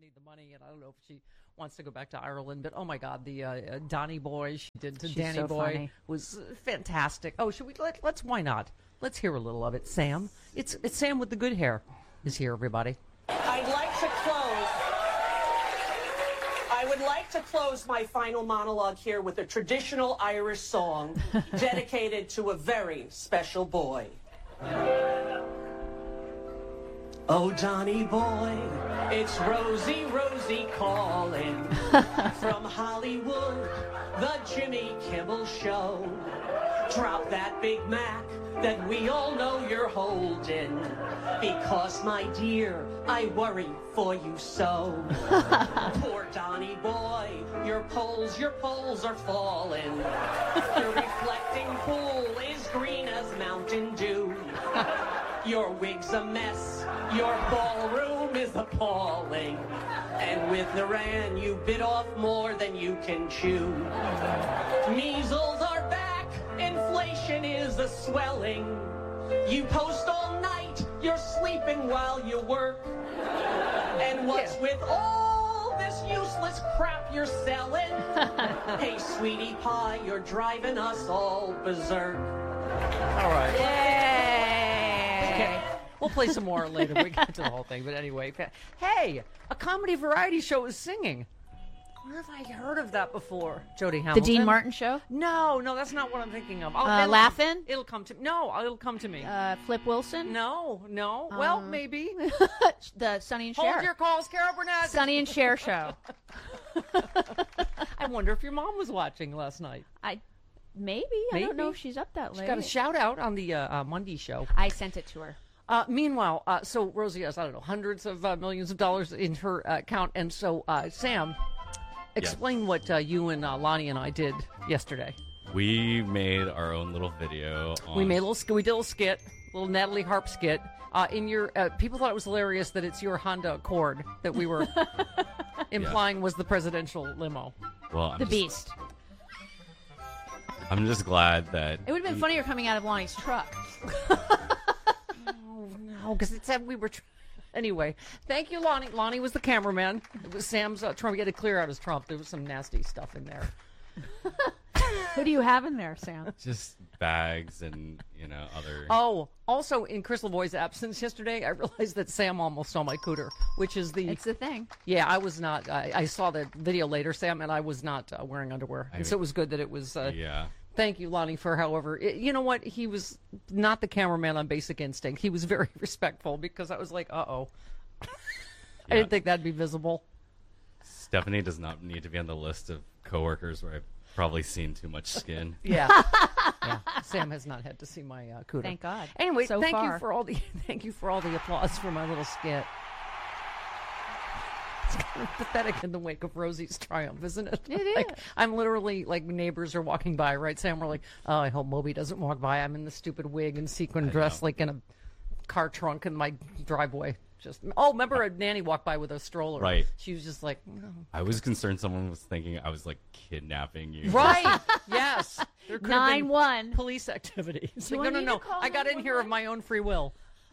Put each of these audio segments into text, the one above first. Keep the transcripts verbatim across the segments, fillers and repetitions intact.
need the money, and I don't know if she wants to go back to Ireland. But oh my God, the uh, uh, Donnie Boy she did to She's Danny so Boy funny. was uh, fantastic. Oh, should we? Let, let's. Why not? Let's hear a little of it. Sam, it's it's Sam with the good hair is here. Everybody. I'd like to close. I would like to close my final monologue here with a traditional Irish song dedicated to a very special boy. Oh, Donny boy, it's Rosie, Rosie calling from Hollywood, the Jimmy Kimmel Show. Drop that Big Mac that we all know you're holding, because, my dear, I worry for you so. Poor Donny boy, your poles, your poles are falling. Your reflecting pool is green as Mountain Dew. Your wig's a mess, your ballroom is appalling, and with Naran you bit off more than you can chew. Measles are back, inflation is a swelling. You post all night, you're sleeping while you work. And what's with all this useless crap you're selling? Hey, sweetie pie, you're driving us all berserk. All right. Yay! Okay. We'll play some more later. We got to the whole thing, but anyway. Hey, a comedy variety show is singing. Where have I heard of that before? Jodie The Hamilton. Dean Martin Show? No, no, that's not what I'm thinking of. I'll, Uh, it'll- Laugh-In? It'll come to no. It'll come to me. Uh, Flip Wilson? no, no. well, Um, maybe. The Sonny and Hold Cher. your calls, Carol Burnett. Sonny and Cher Show. I wonder if your mom was watching last night. I maybe. I don't know Maybe. if she's up that She late. got a shout out on the uh, uh, Monday show. I sent it to her. Uh, meanwhile, uh, so Rosie has, I don't know, hundreds of uh, millions of dollars in her uh, account. And so, uh, Sam, explain what uh, you and uh, Lonnie and I did yesterday. We made our own little video. On We made a little, sk- we did a little skit, a little Natalie Harp skit. Uh, in your, uh, people thought it was hilarious that it's your Honda Accord that we were implying was the presidential limo. Well, I'm The just, Beast. I'm just glad that It would have been funnier coming out of Lonnie's truck. Oh, no, because it said we were. Tr- anyway, thank you, Lonnie. Lonnie was the cameraman. It was Sam's uh, Trump. He had to clear out his Trump. There was some nasty stuff in there. Who do you have in there, Sam? just bags and you know other. Oh, also in Crystal Boy's absence yesterday, I realized that Sam almost stole my cooter, which is the. It's the thing. Yeah, I was not. I, I saw the video later, Sam, and I was not uh, wearing underwear, I and so it was good that it was. Uh, yeah. Thank you, Lonnie, for however. It, you know what? He was not the cameraman on Basic Instinct. He was very respectful because I was like, uh oh. I Yeah. didn't think that'd be visible. Stephanie does not need to be on the list of coworkers where I've probably seen too much skin. Yeah. yeah. Sam has not had to see my uh, cooter. Thank God. Anyway, So thank far. you for all the thank you for all the applause for my little skit. It's kind of pathetic in the wake of Rosie's triumph, isn't it? It like, is. I'm literally like neighbors are walking by, right? Sam, we're like, oh, I hope Moby doesn't walk by. I'm in the stupid wig and sequin I dress, know. like in a car trunk in my driveway. Just oh, remember a nanny walked by with a stroller? Right. She was just like, no. I was concerned someone was thinking I was like kidnapping you. Right? Yes. There could have been Nine one. police activity. It's Do like, I no, no, need no. to call I got in here of nine one one? my own free will.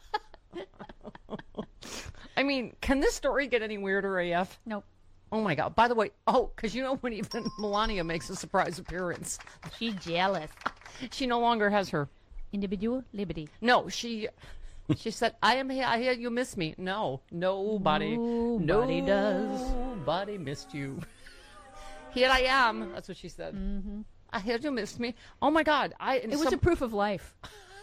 I mean, can this story get any weirder, A F? Nope. Oh my God! By the way, oh, because you know when even Melania makes a surprise appearance, She's jealous. she no longer has her. Individual liberty. No, she, she said, "I am here. I hear you miss me." No, nobody, Nobody does. Nobody missed you. Here I am. That's what she said. Mm-hmm. I hear you missed me. Oh my God! I It was a proof of life.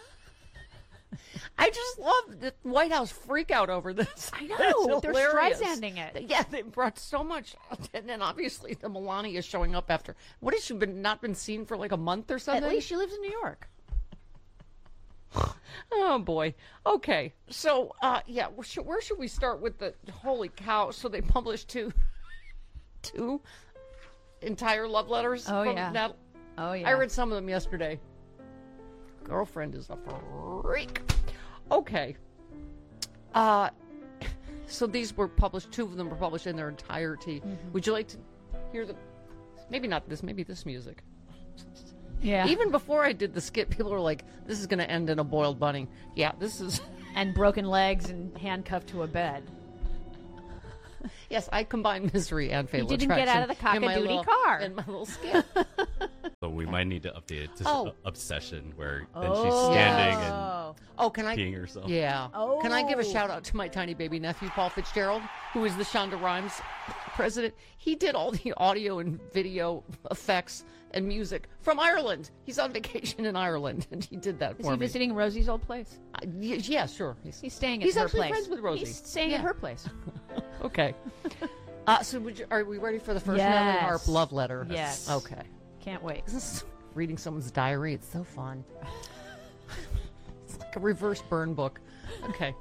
I just love the White House freak out over this. I know. It's They're hilarious. Streisanding it. Yeah, they brought so much, and then obviously the Melania showing up after. What has she been not been seen for like a month or something? At least she lives in New York. Oh boy. Okay. So, uh, yeah, where should, where should we start with the holy cow? So they published two, two entire love letters. Oh, from yeah. Nat- Oh yeah. I read some of them yesterday. Girlfriend is a freak. Okay. Uh, so these were published. Two of them were published in their entirety. Mm-hmm. Would you like to hear the? Maybe not this. Maybe this music. Yeah. Even before I did the skit, people were like, "This is going to end in a boiled bunny." Yeah, this is. and broken legs and handcuffed to a bed. Yes, I combine misery and fatal didn't get attraction out of the in my cock-a-doodle little- car. in my little skit. So we might need to update it to Oh. s- obsession, where then Oh. she's standing Oh. Oh, can I? and peeing herself. Yeah. Can I give a Oh. shout out to my tiny baby nephew, Paul Fitzgerald, who is the Shonda Rhimes president? He did all the audio and video effects and music from Ireland. He's on vacation in Ireland, and he did that Is for he me. visiting Rosie's old place? Uh, y- yeah, sure. He's, He's staying at He's her actually place. friends with Rosie. He's staying Yeah. at her place. okay. Uh, so, would you, are we ready for the first Natalie Yes. Harp love letter? Yes. Okay. Can't wait. This is reading someone's diary. It's so fun. It's like a reverse burn book. Okay.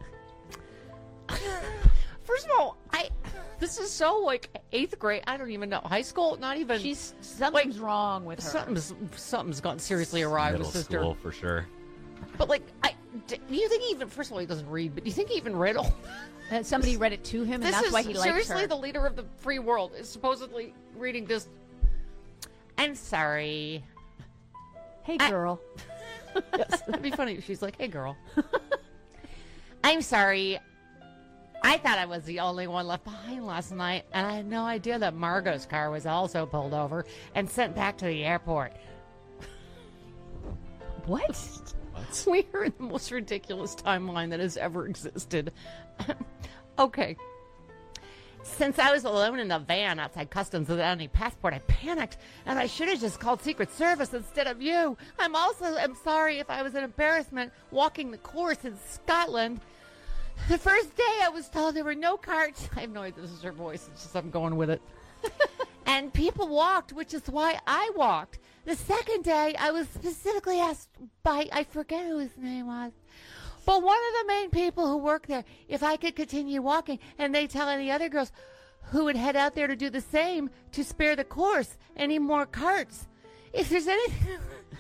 First of all, I this is so like eighth grade. I don't even know high school. Not even. She's something's wrong with her. something's something's gone seriously awry Middle with sister. school for sure. But like, I do you think he even first of all he doesn't read, but do you think he even read all? Uh, somebody read it to him, and This that's is why he likes seriously her. the leader of the free world is supposedly reading this. I'm sorry. Hey, I- girl. Yes, that'd be funny if she's like, "Hey, girl, I'm sorry. I thought I was the only one left behind last night, and I had no idea that Margot's car was also pulled over and sent back to the airport." What? We are in the most ridiculous timeline that has ever existed. Okay. Since I was alone in the van outside customs without any passport, I panicked, and I should have just called Secret Service instead of you. I'm also I'm sorry if I was an embarrassment walking the course in Scotland. The first day I was told there were no carts. I have no idea this is her voice. It's just I'm going with it. And people walked, which is why I walked. The second day, I was specifically asked by, I forget who his name was, but one of the main people who work there, if I could continue walking, and they tell any other girls who would head out there to do the same to spare the course any more carts. If there's anything...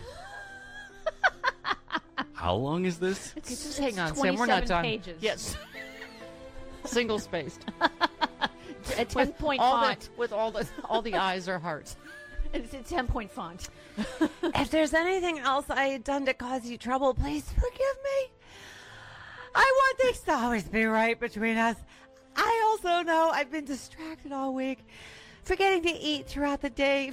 How long is this? It's, just hang on, Sam, we're not twenty-seven done. pages. Yes. Single spaced. A ten-point all font. The, with all the all the eyes are hearts. It's a ten-point font. If there's anything else I had done to cause you trouble, please forgive me. I want things to always be right between us. I also know I've been distracted all week, forgetting to eat throughout the day.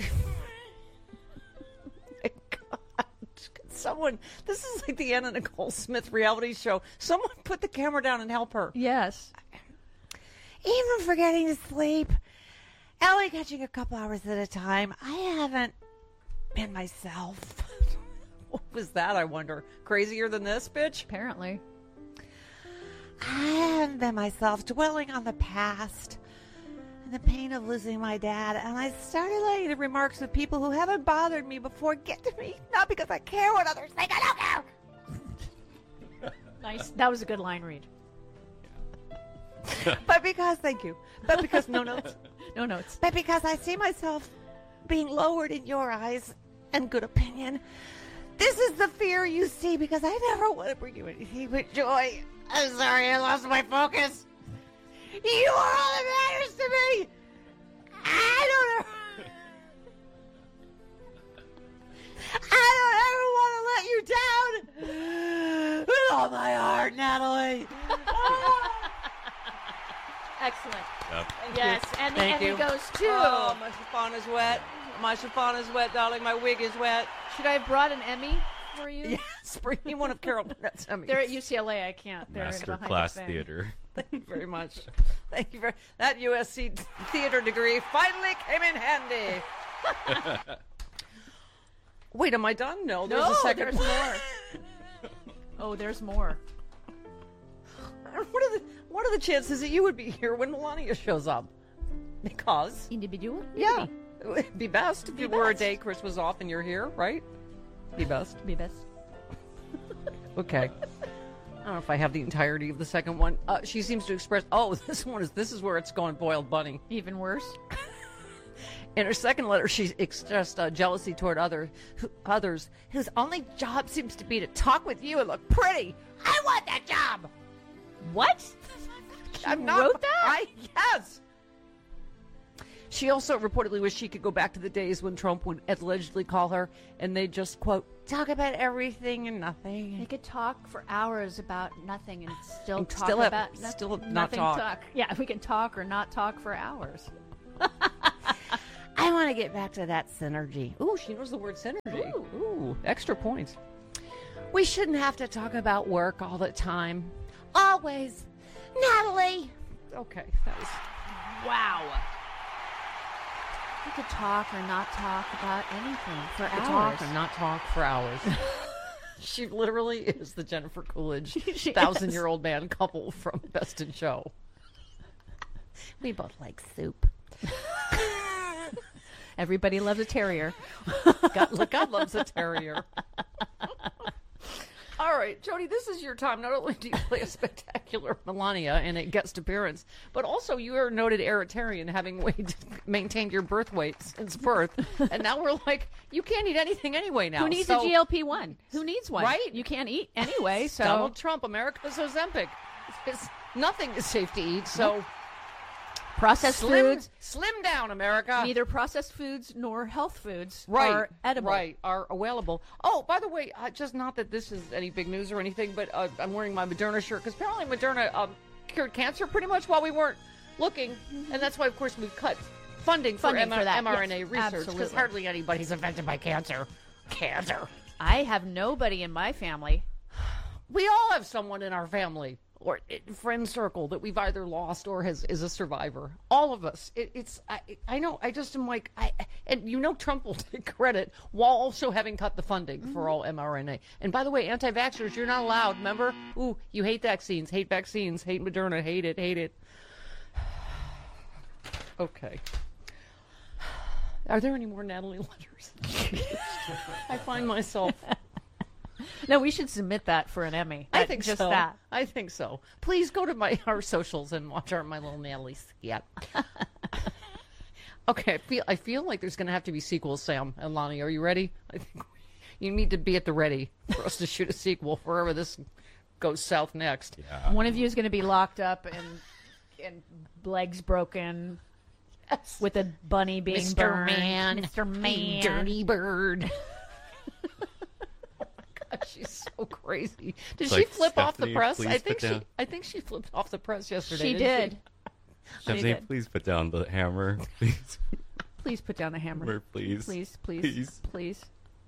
My God. Could someone, this is like the Anna Nicole Smith reality show. Someone put the camera down and help her. Yes. Even forgetting to sleep, only catching a couple hours at a time. I haven't been myself. What was that, I wonder? Crazier than this, bitch? Apparently. I haven't been myself, dwelling on the past and the pain of losing my dad. And I started letting the remarks of people who haven't bothered me before get to me. Not because I care what others think. I don't care. Nice. That was a good line read. But because, thank you. But because, no notes. No notes. But because I see myself being lowered in your eyes and good opinion. This is the fear you see because I never want to bring you anything but joy. I'm sorry I lost my focus. You are all that matters to me. I don't ever... I don't ever want to let you down. With all my heart, Natalie. Excellent. Yep. Yes, and the Thank Emmy you. goes to. Oh, my chiffon is wet. My chiffon is wet, darling. My wig is wet. Should I have brought an Emmy for you? Yes, bring me one of Carol Burnett's Emmys. They're at U C L A. I can't. They're Master behind class the thing. theater. Thank you very much. Thank you very that U S C theater degree finally came in handy. Wait, am I done? No, there's No, a second. there's more. Oh, there's more. What are the what are the chances that you would be here when Melania shows up? Because Individual? yeah, it would be best if Be you were a best. day Chris was off and you're here, right? Be best. Be best. Okay. I don't know if I have the entirety of the second one. Uh, she seems to express. Oh, this one is. This is where it's going. Boiled bunny. Even worse. In her second letter, she expressed uh, jealousy toward other who, others whose only job seems to be to talk with you and look pretty. I want that job. What? I'm She not, wrote that? I yes. She also reportedly wished she could go back to the days when Trump would allegedly call her and they'd just, quote, talk about everything and nothing. They could talk for hours about nothing and still And talk still have- about nothing. still not nothing talk. Yeah, we can talk or not talk for hours. I want to get back to that synergy. Ooh, she knows the word synergy. Ooh. Ooh, extra points. We shouldn't have to talk about work all the time. Always. Natalie. Okay, that was... Wow. We could talk or not talk about anything for to hours. talk and not talk for hours. She literally is the Jennifer Coolidge She thousand-year-old man couple from Best in Show. We both like soup. Everybody loves a terrier. God, look, God loves a terrier. All right, Jody, this is your time. Not only do you play a spectacular Melania in a guest appearance, but also you are a noted Eritrean, having weighed, maintained your birth weight since birth. And now we're like, you can't eat anything anyway now. Who needs So- a G L P one? Who needs one? Right. You can't eat anyway, so... Donald Trump, America's Ozempic. It's, nothing is safe to eat, so Processed slim, foods, slim down, America. neither processed foods nor health foods right, are edible. Right, are available. Oh, by the way, uh, just not that this is any big news or anything, but uh, I'm wearing my Moderna shirt because apparently Moderna um, cured cancer pretty much while we weren't looking, mm-hmm. and that's why, of course, we've cut funding, Funding for, for that, mRNA yes, research because absolutely. hardly anybody's affected by cancer. Cancer. I have nobody in my family. We all have someone in our family or friend circle that we've either lost or has is a survivor. All of us. It, it's I, I know. I just am like I and you know Trump will take credit while also having cut the funding mm-hmm. for all mRNA. And by the way, anti-vaxxers, you're not allowed. Remember? Ooh, you hate vaccines. Hate vaccines. Hate Moderna. Hate it. Hate it. Okay. Are there any more Natalie letters? I find myself. No, we should submit that for an Emmy. I That- think just so. that. I think so. Please go to my our socials and watch our my little Natalie skit. Okay, I feel I feel like there's going to have to be sequels. Sam and Lonnie, are you ready? I think you need to be at the ready for us to shoot a sequel wherever this goes south next. Yeah. One of you is going to be locked up and and legs broken Yes. with a bunny being Mister burned. Man, Mister Man, you dirty bird. She's so crazy. Did It's she like, flip off the Stephanie, press? please I think put she. down. I think she flipped off the press yesterday. She didn't did. Stephanie, did. please put down the hammer. Please. Please put down the hammer. Hammer, please. Please, please, Please. please.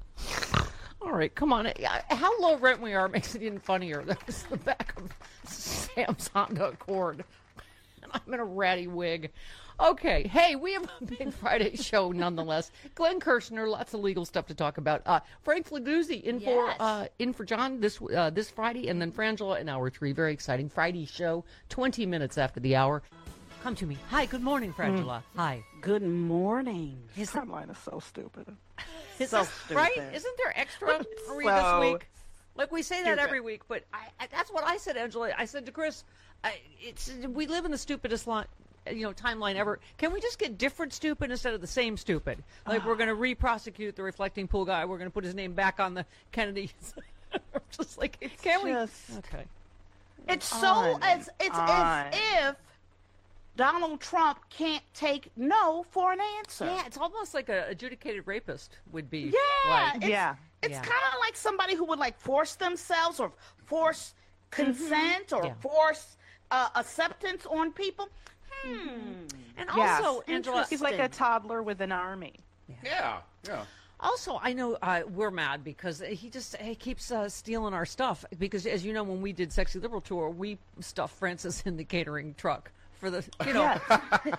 All right, come on. How low rent we are makes it even funnier. That was the back of Sam's Honda Accord. And I'm in a ratty wig. Okay, hey, we have a big Friday show nonetheless. Glenn Kirshner, lots of legal stuff to talk about. Uh, Frank Flaguzzi in for Yes. uh, in for John this uh, this Friday, and then Frangela in hour three. Very exciting Friday show. Twenty minutes after the hour. Come to me. Hi. Good morning, Frangela. Hi. Good morning. Is This timeline is so stupid. Is so this- stupid. right? Isn't there extra for you So this week? Like we say that stupid. every week, but I, I, that's what I said, Angela. I said to Chris, I, "It's we live in the stupidest line." You know, timeline ever. Can we just get different stupid instead of the same stupid? Like we're going to re-prosecute the reflecting pool guy. We're going to put his name back on the Kennedy. Just like, can we? Just- Okay. It's so On as it's and as if Donald Trump can't take no for an answer. Yeah, it's almost like a adjudicated rapist would be. Yeah, like. it's, Yeah. it's Yeah. kind of like somebody who would like force themselves or force consent or Yeah. force uh, acceptance on people. Hmm. And Yes. also, Angela, He's like a Interesting. toddler with an army. Yeah, yeah. Also, I know uh, we're mad because he just he keeps uh, stealing our stuff. Because, as you know, when we did Sexy Liberal Tour, we stuffed Francis in the catering truck for the, you know, Yes.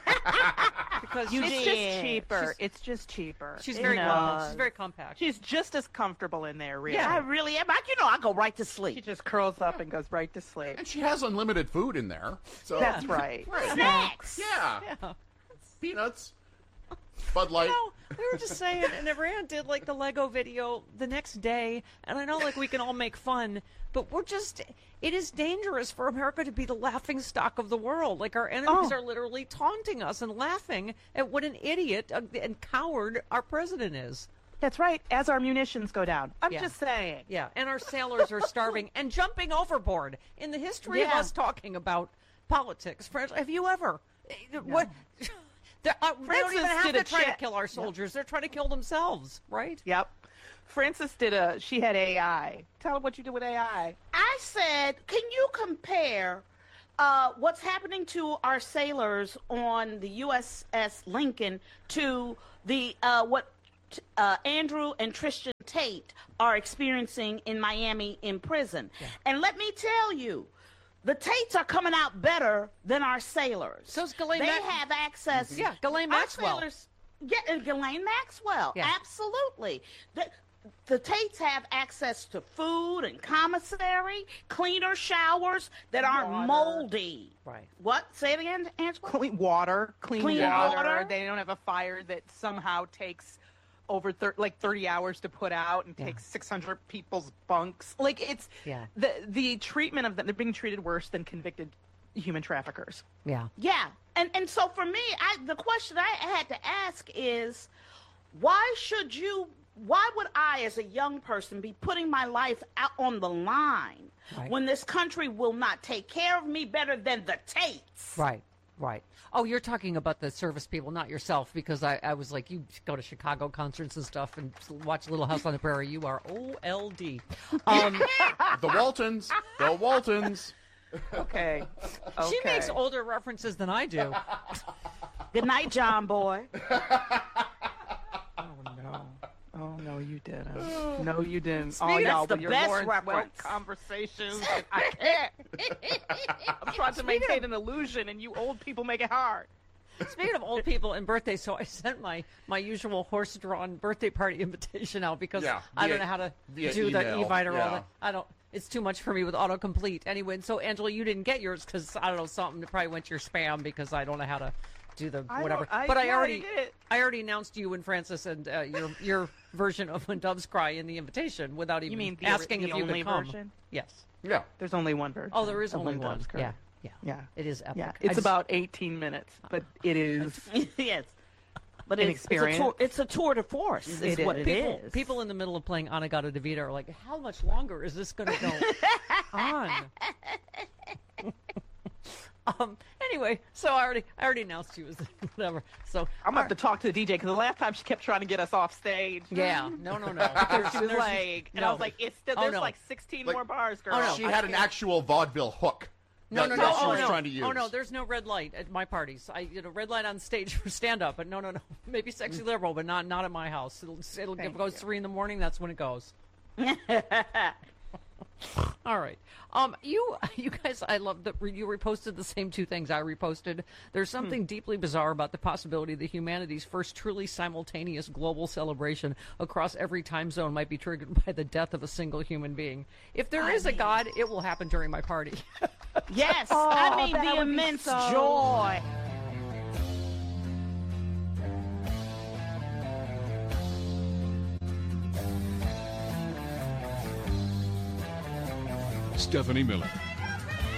because It's she's, just cheaper. she's- it's just cheaper. she's You very know. compact. She's very compact. She's just as comfortable in there, really. I really am. I, you know, I go right to She sleep. just curls up and goes right to sleep. And she has unlimited food in there. So That's right. Right. Snacks. Yeah. Yeah. Peanuts. Bud Light. You know, we were just saying, and Iran did like the Lego video the next day, and I know like we can all make fun, but we're just, it is dangerous for America to be the laughing stock of the world. Like our enemies Oh. are literally taunting us and laughing at what an idiot uh, and coward our president is. That's right. As our munitions go down. I'm Yeah. just saying. Yeah, and our sailors are starving and jumping overboard. In the history of Yeah. us talking about politics, French, have you ever? What? They're, uh, they don't even Francis have did to a try to check. kill our soldiers. They're trying to kill themselves, right? Yep. Francis did a. She had A I. Tell her what you did with A I. I said, can you compare uh, what's happening to our sailors on the U S S Lincoln to the uh, what uh, Andrew and Tristan Tate are experiencing in Miami in prison? Yeah. And let me tell you, the Tates are coming out better than our sailors. So's Ghislaine They Max- have access. Yeah, Ghislaine our Maxwell. sailors- Yeah, and Ghislaine Maxwell. Yeah. Absolutely. The, the Tates have access to food and commissary, cleaner showers that aren't Water. moldy. Right. What? Say it again, Angela? Clean water, clean, Clean water. water. They don't have a fire that somehow takes over thir- like thirty hours to put out and Yeah. takes six hundred people's bunks. Like it's Yeah. the the treatment of them. They're being treated worse than convicted human traffickers. Yeah. Yeah. And and so for me, I the question I had to ask is, why should you why would I as a young person be putting my life out on the line Right. when this country will not take care of me better than the Tates? Right. Right. Oh, you're talking about the service people, not yourself, because I, I was like, you go to Chicago concerts and stuff and watch Little House on the Prairie. You are O L D. Um, The Waltons. The Waltons. Okay. okay. She makes older references than I do. Good night, John Boy. Oh no. Oh no, you didn't. No, you didn't. Speaking- oh that's y'all, the with your best Lawrence Welk reference. conversations. I can't. I'm trying to maintain an illusion, and you old people make it hard. Speaking of old people and birthdays, so I sent my, my usual horse-drawn birthday party invitation out because Yeah, I don't via- know how to via do the email, e-viter all yeah. that. I don't. It's too much for me with autocomplete. Anyway, and so Angela, you didn't get yours because I don't know something. It probably went to your spam because I don't know how to do the I whatever. don't- I- but I yeah, I already did it. I already announced you and Francis and uh, your your version of When Doves Cry in the invitation without even mean the- asking the if you only could come. version? Yes. Yeah. There's only one version. Oh, there is of only When one. Doves Cry. Yeah. Yeah. Yeah. It is epic. Yeah, I it's just- about eighteen minutes, but it is. Yes. But An it's, it's, a experience. tour, it's a tour de force, is It what is. it people, is. people in the middle of playing Anagata Davida are like, how much longer is this going to go on? um. Anyway, so I already I already announced you as whatever. So I'm gonna have to talk to the D J because the last time she kept trying to get us off stage. yeah, no, no, no. There's, She was there's- like, and no. I was like, it's still, Oh, there's no. like sixteen Like- more bars, girl. Oh, no. She I had an can't- actual vaudeville hook. No, that, no, that no. she Oh, was no. trying to use. Oh no, there's no red light at my parties. I you know red light on stage for stand up, but no, no, no. Maybe sexy liberal, but not not at my house. It'll it'll if it goes three in the morning. That's when it goes. All right. Um, you you guys, I love that you reposted the same two things I reposted. There's something deeply bizarre about the possibility that humanity's first truly simultaneous global celebration across every time zone might be triggered by the death of a single human being. If there is a God, it will happen during my party. Yes, Oh, I mean that the would be immense so- joy. Stephanie Miller,